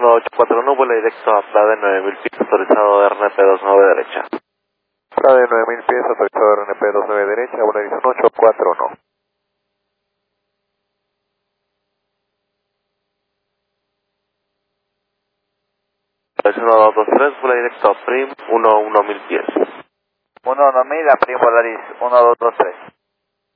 1841, vuela directo a Playa de 9000 pies, autorizado RNP29 derecha. Playa de 9000 pies, autorizado RNP29 derecha, vuela dirección 1841. Dirección 1223, vuela directo a Prim, 11000 pies. 11000 a Prim Volaris 1223.